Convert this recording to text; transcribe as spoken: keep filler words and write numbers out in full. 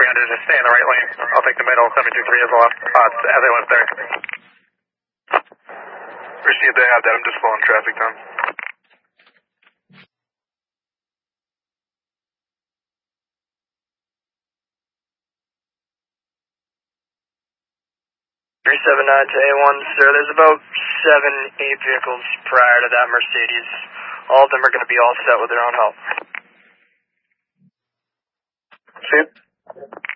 three hundred, just stay in the right lane. I'll take the middle, seven two three as well, uh, as I was there. Received, they have that, I'm just following traffic down. three seven nine to A one, sir. There's about seven, eight vehicles prior to that Mercedes. All of them are going to be all set with their own help. Shoot.